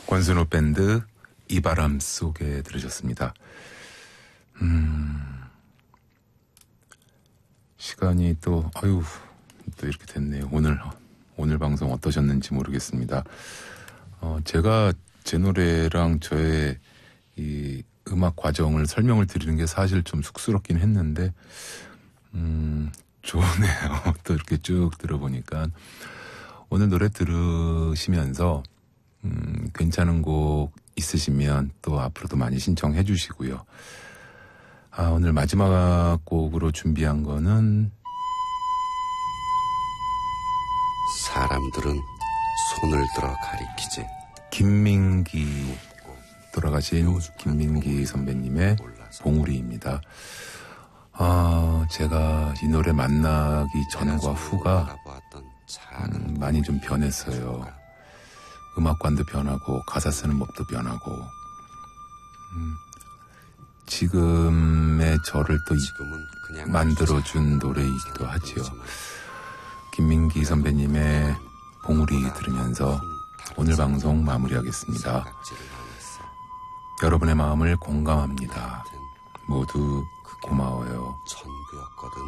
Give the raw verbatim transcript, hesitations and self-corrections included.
권순우 밴드 이 바람 속에 들으셨습니다. 음, 시간이 또 아유 또 이렇게 됐네요. 오늘 오늘 방송 어떠셨는지 모르겠습니다. 어, 제가 제 노래랑 저의 이 음악 과정을 설명을 드리는 게 사실 좀 쑥스럽긴 했는데 음, 좋네요. 또 이렇게 쭉 들어보니까 오늘 노래 들으시면서 음, 괜찮은 곡 있으시면 또 앞으로도 많이 신청해 주시고요. 아, 오늘 마지막 곡으로 준비한 거는 사람들은 손을 들어 가리키지. 김민기, 돌아가신 김민기 선배님의 봉우리입니다. 아, 제가 이 노래 만나기 전과 후가 음, 많이 좀 변했어요. 음악관도 변하고 가사 쓰는 법도 변하고 음, 지금의 저를 또 만들어준 노래이기도 하지요. 김민기 선배님의 봉우리 들으면서 오늘 방송 마무리하겠습니다. 여러분의 마음을 공감합니다. 모두 고마워요.